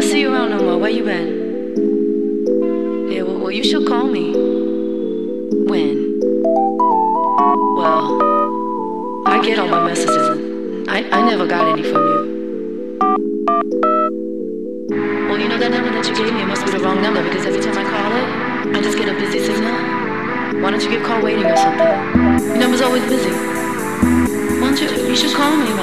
see you around no more. Where you been? Yeah, well, you should call me. When? Well, I get all my messages and I never got any from you. Well, you know that number that you gave me, it must be the wrong number because